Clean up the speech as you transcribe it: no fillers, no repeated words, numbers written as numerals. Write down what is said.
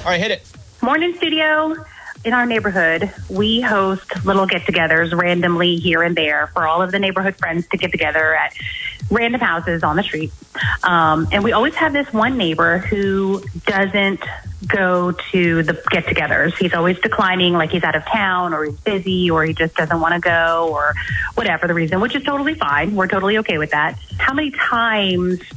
All right, hit it. Morning, studio. In our neighborhood, we host little get-togethers randomly here and there for all of the neighborhood friends to get together at random houses on the street. And we always have this one neighbor who doesn't go to the get-togethers. He's always declining, like he's out of town or he's busy or he just doesn't want to go or whatever the reason, which is totally fine. We're totally okay with that. How many times